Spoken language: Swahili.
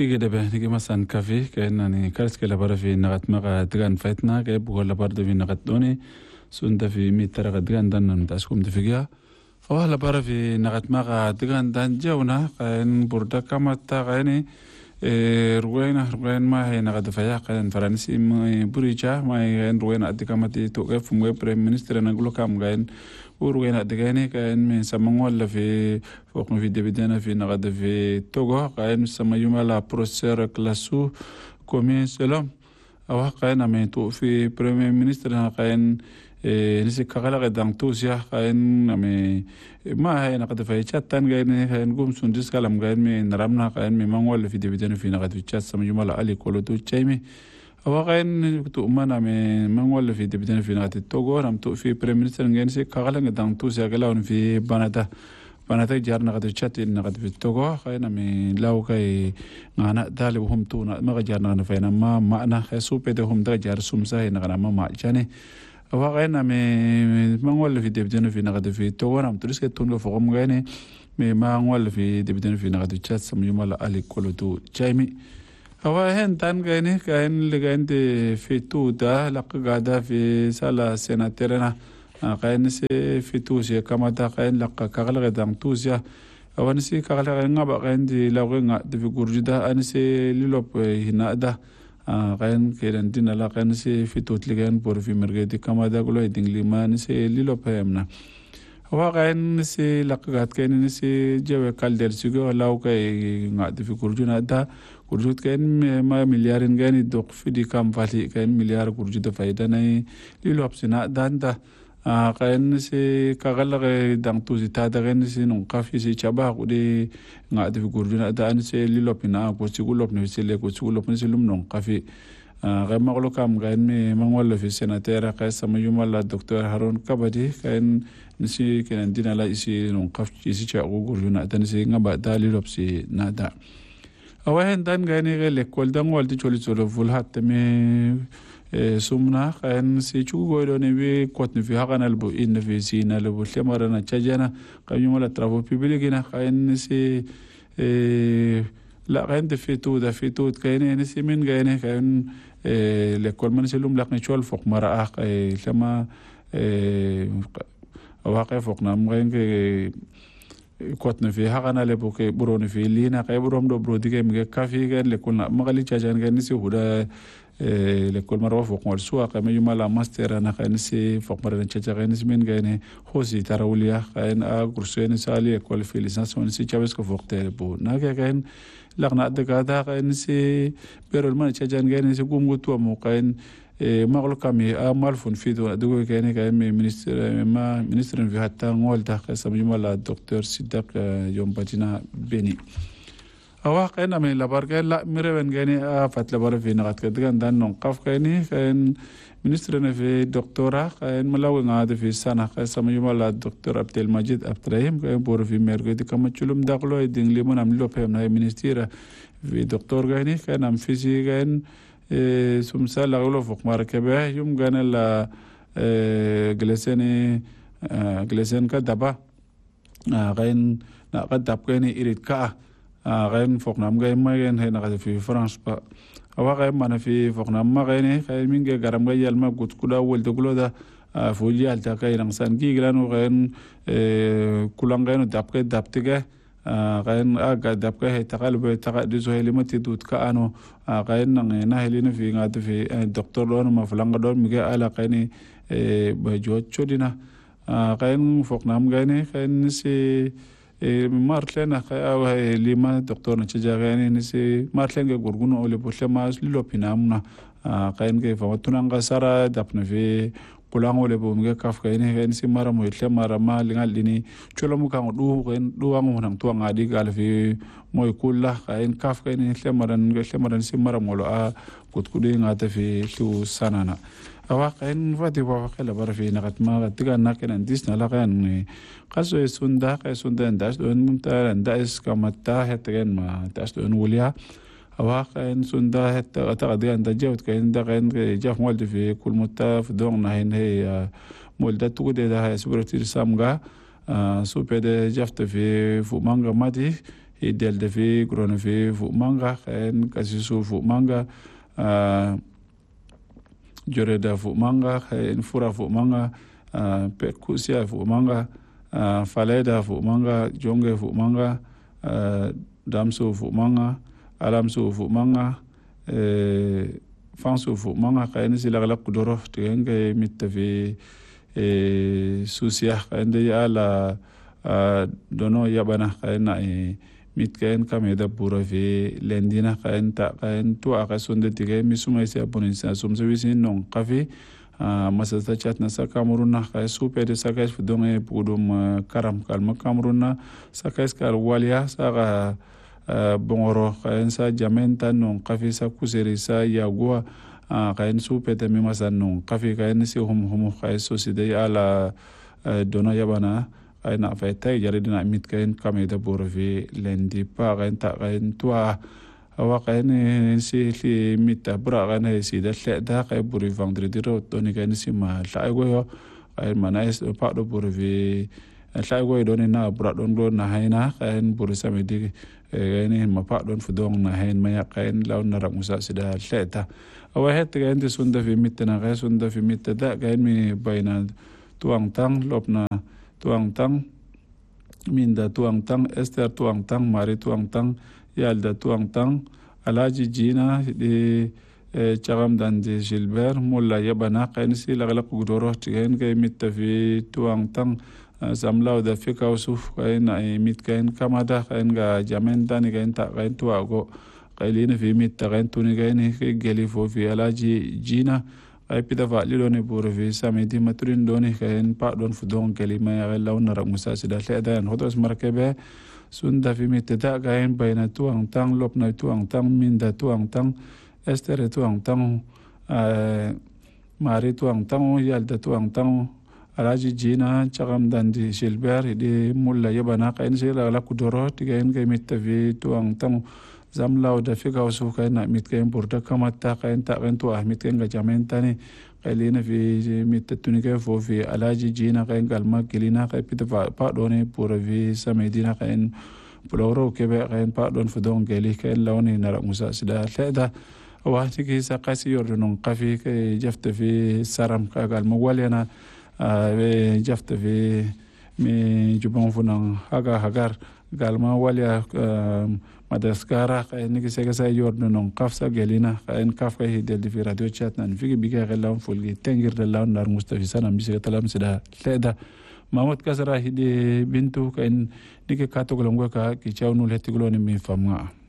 دقيقة دابا نيجي مثلا كافي كأنني كارس كلا برا في نغت مغا تغان فايتنا كي بقول برضو في نغت دوني سوندا في ميتر غدغان دان نتاسكم دفيقيا وهلا برا في نغت مغا تغان دان جاونا كاين بردا كما تاغيني روينا ما هي نغد فيا كاين فرنسي بريجا ما هي روينا ادكامتي توقف مو بريم مينستر نقولو كام كاين وروينا ادغاني كاين من سمون ولا في فوق في دبدنا في نغد في توغو كاين سما يوما لا بروسير كلاسو كومين سلام او كاين من تو في بريم مينستر كاين نسي كغلا غدان توسيا كاين امي ما هي نقد في تشاتان كاين نقوم سندس كلام كاين من نرمنا كاين من مانول في دبدنا في نغد في تشات سما يوما لا علي كولو تشايمي او كاين تو مانا من مانول في دبدنا في نغد توغو رام تو في بريم مينستر نسي كغلا غدان توسيا كلاون في بناتا جارنا غد تشات نغد في توغو كاين من لاو كاي غانا دالي وهم تو ما جارنا نفينا ما معنا خسو بيدهم دا جار سمسا نغنا ما جاني وغانا من مانول في دبدنا في نغد في توغو رام تريسك تونغو فوم غاني من مانول في دبدنا في نغد تشات سم يوم لا علي كولو تو جايمي هو هن تان غاني كاين لغاند في تو دا لقا في سالا سيناتيرنا كاين سي في توسيا كما تا كاين لقا كغلغ دام توسيا او نسي كغلغ نغا كاين دي لوغ في غورجدا انسي ليلوب هنا دا كاين كيران دينا لا كاين سي في توت لغان بور في مرغدي كما دا غلو دينغلي ما نسي ليلوب همنا هو كاين نسي لقا كاين نسي جو كالدر سيغو لاو كاي غاد في غورجنا دا غورجوت كاين ما مليارين غاني دوق في دي كام فالي كاين مليار غورجدا فايدا ناي ليلوب سنا داندا كاين سي كغلغ دان توزي تادغن سي نونقافي سي تشابا ودي غاد في غورجنا دا ان سي ليلوبنا كو سي غلوب ني سي لي كو سي غلوب ني لوم نونقافي غير مغلو كام غاين مي مانول في سيناتير قيس ميوم لا دكتور هارون كبدي كاين نسي كان دينا لا سي نونقاف سي تشاغو غورجنا دا سي غبا دا ليلوب سي نادا اوهن دان غاني غير ليكول دان والدي تشولي تشولو فول حتى مي سمنا كان سيجو غوروني بي كوتن في هاغنا البو ان في سينا لبو لمرنا تشاجنا قيوم لا ترافو بيبليغنا كان سي لا كان في تو كاين نسي من غاين كان لكل من سلم لقني تشول فوق مرا لما واقع فوقنا مغين كوتن في هاغنا لبو كي بروني في لينا كاي بروم دو برو ديغي مغي كافي كان لكلنا مغالي تشاجان كان نسي هدا لكل مرة فوق مرسوق ما يوم لا ماستر أنا خانسي فوق مرة نشجع خانس من غيني خوسي تراوليا خان أقرصين سالي كل في لسانس ونسي جابس كفوق تلبو ناكي خان لقنا دكاتا خانسي بيرول ما نشجع غيني سقوم قطوة موقعين مغلق كمي أمال فون فيدو دقوي كأني كأن منستر في حتى نقول ده سامي يوم لا دكتور صدق يوم بجنا بني أواقعنا من لبارك لا مريبن جاني فات لبار في نقط كدكان دان نقف كأني كأن منسترنا في دكتورة كأن ملاوي عاد في سنة كسام يوم لا دكتور عبد المجيد عبد الرحيم كأن بور في مرقدي كم تشلم داخلو يدين لي من عملوا بهم هاي منستيرة في دكتور جاني كأن أم فيزي كأن سمسال لغلو فوق مركبه يوم كان لا جلسين كدبا كأن نقد دبكني إريد كا غين فوق نام غين ما غين هنا في فرنسا با أو غين ما في فوق نام ما غين غين من غير غرام غير يلما قط كلا أول تقوله ده فوجي على تكاين إنسان كي غلانو غين كلام غين دبتة غين دبكة تقلب تقعد زوجي لما تدوت كأنه غين نهلين في غاد في الدكتور لون ما فلان غدور مجا على غين بجوات شدينا غين فوق نام غين نسي مارتلين أو لما دكتور نتشجع غني نسي مارتلين كغرغون أو لبوش لما لوبينا منا كاين كيف وتونا نقصارا دبنا في كلام أو لبوم كاف كاين نسي مرة مويتلا مرة ما لينال ليني شلون مكان دو عنو هنام توان عادي قال في موي كله كاين كاف كاين نسي نسي مرة مولو كتكودين عاد في شو سنانا أواقعين فاتي وافق لبر في نقد ما تيجا ناكن عنديسنا لقين قصو يسوندا كيسوندا نداش دون ممتار نداش كمتا هتكين ما داش دون وليا أواقعين سوندا هت أتقدي عند جوت كين دقين جاف مولد في كل متا في دون نهين هي مولد تودي ده سبرتي سامغا سوبر ده جافت في فمانغا مادي hidel de fi grone fi fu manga kain kasisu fu manga joreda fu manga kain fura fu manga pekusia fu manga faleda fu manga jonge fu manga damsu fu manga alamsu fu manga fansu fu manga kain silagala kudoro tenge mitta fi susia kain de ala dono yabana kain na mit kain kameda pura fi lendina kain ta kain tu akasunde tige misuma isi apunin sa sumse wisin non kafi masasa chat na sa Cameroon kay super de sakay fudonge pudum karam kalma Cameroon na sakay kal walia sa bongoro kay sa jamenta non kafi sa kuseri sa yagua kay super de mimasa non kafi kay si hum kay societe ala dona yabana ay na fay tay jare dina mit kay kameda borfi lendi pa kay ta kay tua awa kaini si li mita bra kana si da da kai buri vendredi ro to ni kaini si ma la go yo kai manais pa do buri la go do ni na bra don do na haina kain buri samedi kaini ma pa don fudong na hain ma ya kain law na rak musa si da da awa het kain de sunda fi mita na kai sunda fi mita da kain mi baina tuang tang lopna tuang tang minda tuang tang Esther tuang tang Mari tuang tang yalda tuang tang alaji jina di chagam dan di Gilbert mulla yabana kainsi lagalak gudoro tigen kay mitta fi tuang tang zamlaw da fika usuf kain ay mit kain kamada kain ga jamenta ni kain ta kain tuago kailina fi mitta kain tuni kain ki geli fo fi alaji jina ay pita fa lilo ni buru fi samedi maturin doni kain pa don fudong kelima ya law na rak musa sida leda en hotos markebe sunda fi miteda gain baina tuang tang lopna tuang tang minda tuang tang Esther tuang tang Mari tuang tang yalda tuang tang alaji jina chagam dandi Gilbert di mulla yabana kain sila la kudoro tigain kay mitta fi tuang tang zamlaw da fika usu kain na mit kain burda kamata kain ta kain tuah mit kain ga jamenta ni kailina fi mitta tunika fo fi alaji jina kain kalma kilina kay pita pa doni pura fi samedina kain puloro kebe kain pa don fudong geli kain lawni narak musa sida leda awati ki sa kasi yornon kafi kay jafta fi saram ka kalma waliana be jafta fi mi jubon funang hagar galma walia Madagascar kain ni kisega sa yornon kafsa gelina kain kafka hidel di fi radio chat nan fi biga galam fulgi tengir de lawn nar mustafi sana bisega talam sida leda Mahmud Kasara hidi bintu kain nike katogolongwa ka ki chawnul hetigoloni mi famga